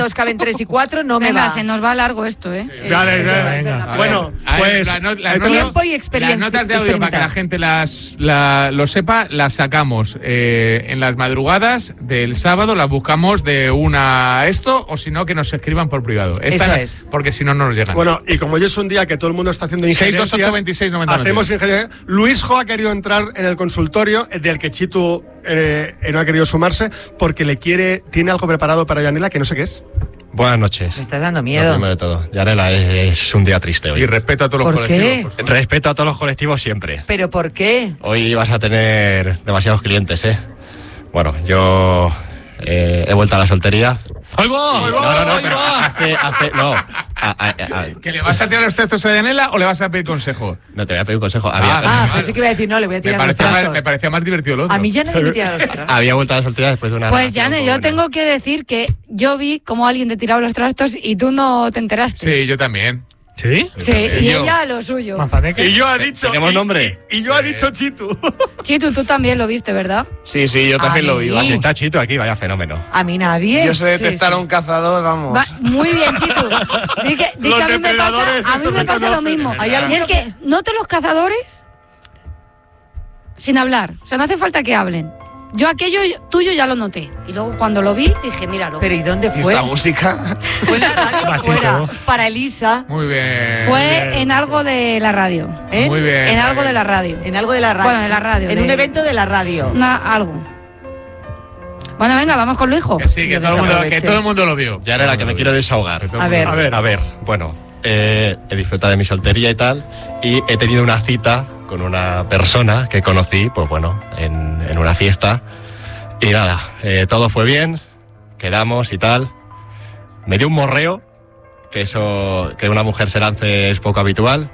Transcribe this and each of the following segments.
2 caben 3 y 4, no me Venga, va. se nos va largo esto, ¿eh? Dale, venga. Bueno, pues tiempo y experiencia. Las notas de audio, para que la gente lo sepa, las sacamos en las madrugadas del sábado, las buscamos de una esto, o si no, que nos escriban por privado. Eso es. Porque si no, no nos llegan. bueno, y como hoy es un día que todo el mundo está haciendo injerencias, 6282690. hacemos injerencias. Luisjo ha querido entrar en el consultorio del que Chitu no ha querido sumarse porque tiene algo preparado para Yanela que no sé qué es. Buenas noches. Me estás dando Lo miedo. primero de todo, Yanela, es un día triste hoy. Y respeto a todos los ¿Por qué? colectivos. por favor. Respeto a todos los colectivos siempre. ¿Pero por qué? Hoy vas a tener demasiados clientes, ¿eh? Bueno, yo he vuelto a la soltería. ¡Ahí va! No, pero no. ¿Que le vas a tirar los textos a Yanela o le vas a pedir consejo? No te voy a pedir un consejo. Pensé que iba a decir no, le voy a tirar los Me trastos. parecía más divertido lo otro. A mí ya no me tira los trastos. Había vuelto a la soltería después de una... Pues, relación Yane, un yo poco tengo que decir que yo vi cómo alguien te tiraba los trastos y tú no te enteraste. Sí, yo también. ¿Sí? Sí, y Yo. ella lo suyo. Manzaneque. Y yo ha dicho... ¿Tenemos nombre? Y yo ha dicho Chitu. Chitu, tú también lo viste, ¿verdad? Sí, yo también lo vi. mí? Si está Chito aquí, vaya fenómeno. A mí nadie. Yo sé detectar Sí, a un cazador, vamos. Va, muy bien, Chitu. Di que Los a mí me depredadores, pasa, a mí eso me pasa lo reconocen. mismo. ¿Hay Y alguno es que noto los cazadores sin hablar. O sea, no hace falta que hablen. Yo aquello tuyo ya lo noté. Y luego cuando lo vi, dije, míralo. Pero ¿y dónde ¿Y fue? esta música? Fue en la radio Machito. fuera. Para Elisa. Muy bien. Fue en algo de la radio. ¿Eh? Muy bien. En algo de la radio. En algo de la radio. Bueno, de la radio, En de- un evento de la radio. Algo. Bueno, venga, vamos con Luisjo. Que sí, que Yo todo, desaproveché. el mundo lo vio. Yanela, que me quiero desahogar. A ver. A ver, bueno, he disfrutado de mi soltería y tal, y he tenido una cita con una persona que conocí, pues bueno, en una fiesta, y nada, todo fue bien, quedamos y tal. Me dio un morreo, que eso, que una mujer se lance es poco habitual,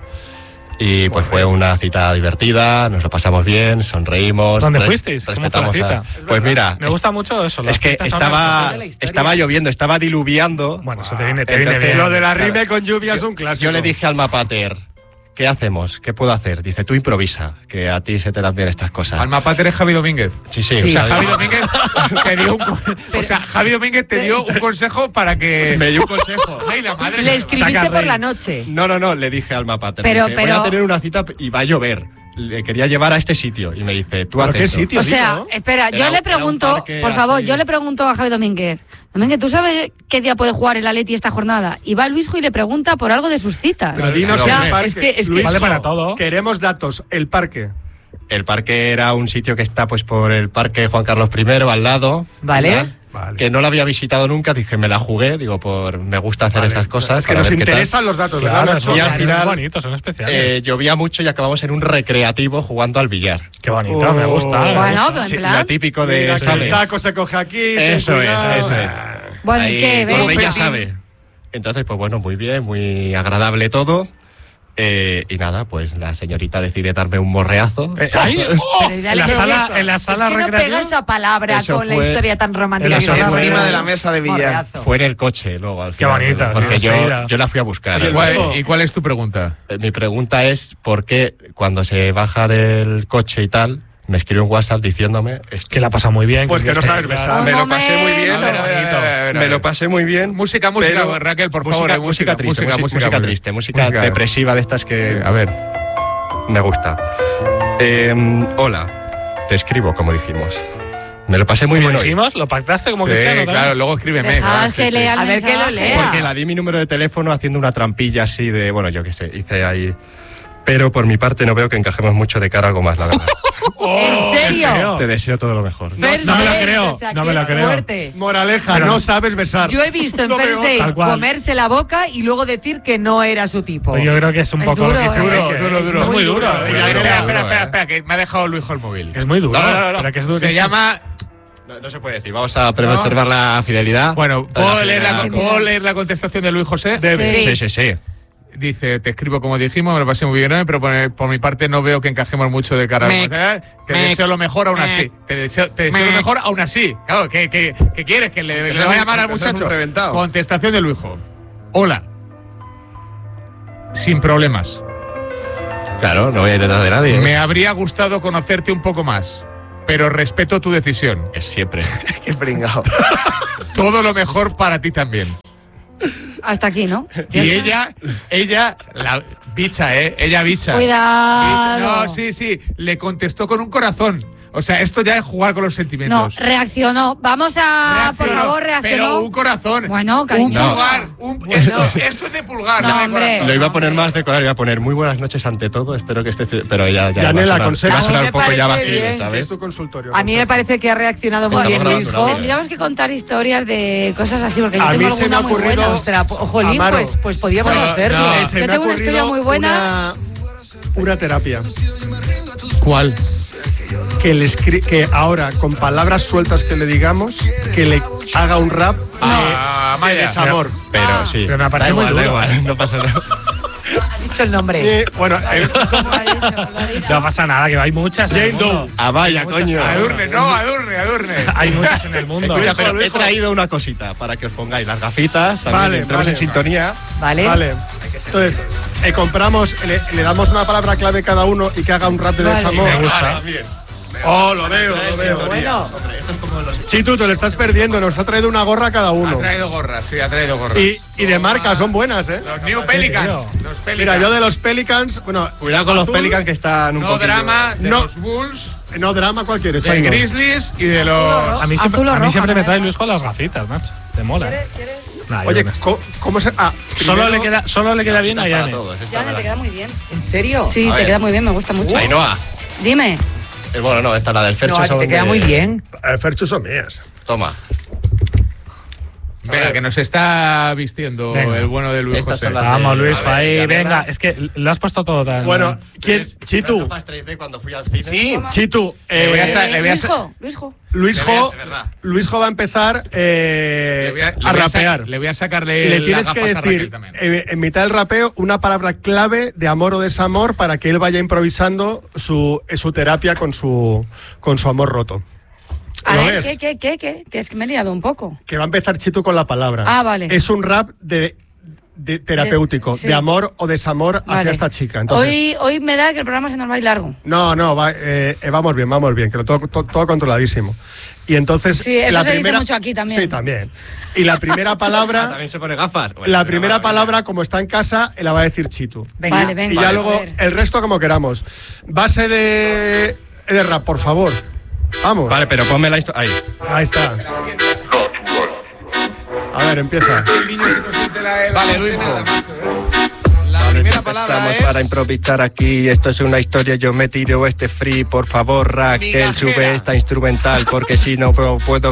y pues fue una cita divertida, nos lo pasamos bien, sonreímos. ¿Dónde fuisteis? ¿Cómo fue la Respetamos cita? Pues mira, Me gusta mucho eso. las es que citas son importantes. estaba lloviendo, estaba diluviando. Bueno, eso te viene Entonces, bien. Lo de la rime con lluvia es un clásico. Yo le dije al mapater, ¿qué hacemos? ¿Qué puedo hacer? Dice, tú improvisa, que a ti se te dan bien estas cosas. Alma pater es Javi Domínguez. Sí. Sí. O sea, Javi Javi Domínguez te dio Javi Domínguez te dio un consejo para que... me dio un consejo. Ay, la madre Le que- escribiste Saca por rey. la noche. No, le dije al mapater. Pero- dije, voy a tener una cita y va a llover. Le quería llevar a este sitio y me dice, tú ¿Pero haces qué eso. sitio? O sea, ¿no? espera, Era yo un- le era un pregunto, parque por favor, así. yo le pregunto a Javi Domínguez. Domínguez, ¿tú sabes qué día puede jugar el Atleti esta jornada? Y va Luisjo y le pregunta por algo de sus citas. Pero dinos Pero, el parque. es que Luisjo, vale para todo. Queremos datos. El parque. El parque era un sitio que está pues por el parque Juan Carlos I, al lado. Vale. ¿verdad? Vale. Que no lo había visitado nunca, dije, me la jugué, digo, me gusta hacer esas cosas. Es que para nos ver qué tal. interesan los datos, Claro, ¿verdad, eso, Nacho? Y al son final, bonitos, son especiales. Llovía mucho y acabamos en un recreativo jugando al billar. Qué bonito, me gusta. me Bueno, gusta. pero en Sí, plan. lo típico de, Mira, que el ¿sabes? taco se coge aquí. ten Eso cuidado. es. Bueno, ¿y Ahí, qué? como ¿Ves? ella sabe. Entonces, pues bueno, muy bien, muy agradable todo. Y nada, pues la señorita decide darme un morreazo. ¡Ay! Pero dale En la que sala- esto. en la sala es que no recreativa. pega esa palabra Eso con la fue- historia tan romántica en la que sala tenemos. Encima de la mesa de billar. Morreazo. Fue en el coche luego al Qué final. bonita, Porque sí, despedida. yo la fui a buscar. ¿Y cuál es tu pregunta? Mi pregunta es por qué cuando se baja del coche y tal, me escribe un WhatsApp diciéndome esto. Que la pasa muy bien. Pues que no sabes besar. Un Me lo pasé muy bien. momento. Me lo pasé muy bien. Música, pero- Raquel, por favor. Música triste, música muy bien. triste, música depresiva de estas que A ver. me gusta. Hola, te escribo como dijimos. Me lo pasé muy Como bien hoy. dijimos, lo pactaste como Sí, Cristiano también. claro, luego escríbeme. Dejad claro, que lea el A ver, que lo mensaje. lea. Porque la di mi número de teléfono haciendo una trampilla así de, bueno, yo qué sé, hice ahí. Pero por mi parte no veo que encajemos mucho de cara a algo más, la verdad. ¿En serio? creo. Te deseo todo lo mejor. First no me lo date, creo, o sea, no qué me lo creo. fuerte. Moraleja, Pero- no sabes besar. Yo he visto en No First veo. Date Tal cual. comerse la boca y luego decir que no era su tipo. Pues yo creo que es un Es poco duro, difícil, duro, que es muy duro. Espera, que me ha dejado Luis el móvil. Es muy duro. No. Pero que es duro. Se llama... No se puede decir, vamos a preservar la fidelidad. Bueno, ¿puedo leer fidelidad. la contestación de Luis José? Sí. Dice, te escribo como dijimos, me lo pasé muy bien hoy, pero por mi parte no veo que encajemos mucho de cara a Te deseo lo mejor aún así. Te deseo lo mejor aún así. Claro, ¿qué quieres? ¿Que le vaya a llamar al Eso es muchacho? un reventado. Contestación de Luisjo. Hola. Sin problemas. Claro, no voy a ir detrás de nadie. Me habría gustado conocerte un poco más. pero respeto tu decisión. Es siempre. Qué pringao. Todo lo mejor para ti también. Hasta aquí, ¿no? Y ella, la bicha, ella bicha. Cuidado. No, sí, le contestó con un corazón. O sea, esto ya es jugar con los No, sentimientos. reaccionó. Vamos a, por favor, reaccionó. Pero un corazón. Bueno, cariño. Un pulgar. Esto es de pulgar. No, no de hombre. corazón. Lo iba a poner más de colar, iba a poner muy buenas noches ante todo, espero que esté... Pero ya Yanela, va a aconseja. sonar un Me poco ya parece vacío, bien. Es ¿sabes? tu consultorio. A mí me parece que ha reaccionado muy bien, Estamos Luisjo. grabando, Tendríamos que contar historias de cosas así, porque yo A tengo mí se me alguna ha muy ocurrido- buena. Ostras, jolín, Amaro. pues podríamos Bueno, hacerlo. no. Se Yo me ha tengo una historia ocurrido muy buena. Una terapia. ¿Cuál? Que ahora, con palabras sueltas que le digamos, que le haga un rap de Maya. desamor. Pero sí. Pero me parece da muy igual, da duro. igual, no pasa nada. Ha dicho el nombre. Bueno, Lo ha dicho. No pasa nada, que hay muchas en el Jane mundo. Doe. Ah, vaya, coño. Adurne. Hay muchas en el mundo. Escucha, pero Luisjo. he traído una cosita para que os pongáis las gafitas, también Vale, entremos vale. en sintonía. ¿Vale? Vale. Entonces, compramos, le damos una palabra clave cada uno y que haga un rap de Vale. desamor. Me gusta. Oh, lo veo, lo veo. Bueno, Chitu, te lo estás perdiendo. Nos ha traído una gorra cada Ha uno. traído gorras, sí, ha traído gorras. Y de marca, son buenas, ¿eh? Los New Pelicans. Los Pelicans. Mira, yo de los Pelicans, bueno, Cuidado con los azul, Pelicans que están un No poquillo... drama, de No. los Bulls, No drama, ¿cuál quieres? de Ahí no. Grizzlies y de los... A mí Azul siempre, o a mí roja, siempre me ¿no? trae Luis con las gafitas, macho. Te mola. Nah, Oye, yo no. ¿cómo se...? Ah, Solo primero- le queda bien a Para Yane. todos, esta Ya, me te la- queda muy bien. ¿en serio? Sí, A te ver. queda muy bien, me gusta mucho. Ainhoa. Dime. Bueno, no, esta es la del Fercho. No, a ti son te queda de- muy bien. Ferchu son mías. Toma. Venga, que nos está vistiendo Venga. el bueno de Luis Estas José. son las Vamos, Luis, A ver, ahí, Yanela. venga. Es que lo has puesto todo tan. Bueno, ¿quién? Chitu. Unas gafas 3D cuando fui al cine. Sí. Chitu. Le voy a sa- le voy a sa- Luisjo. Luisjo, Es verdad. Luisjo va a empezar a rapear. Le voy a sacarle Le las tienes que gafas a Raquel decir también. en mitad del rapeo una palabra clave de amor o desamor para que él vaya improvisando su terapia con su amor roto. A ¿Lo ver, ves? ¿qué? Que es que me he liado un poco. Que va a empezar Chitu con la palabra. Ah, vale. Es un rap de terapéutico, sí. de amor o desamor hacia Vale. esta chica. Entonces, Hoy me da que el programa se nos va a ir largo. no, vamos bien, que lo todo controladísimo. Y entonces Sí, eso la se dice primera, mucho aquí también. Sí, también. Y la primera Ah, palabra, también se pone gafas. Bueno, la pero primera va, palabra como está en casa, la va a decir Chitu. Venga. Vale, venga. Y ya a luego ver. el resto como queramos. Base de rap, por favor. Vamos. Vale, pero ponme la historia. Ahí. Ahí está. A ver, empieza. Vale, Luis. La primera palabra Estamos es... para improvisar aquí. Esto es una historia. Yo me tiro este free. Por favor, Raquel, Migajera. sube esta instrumental. Porque si no puedo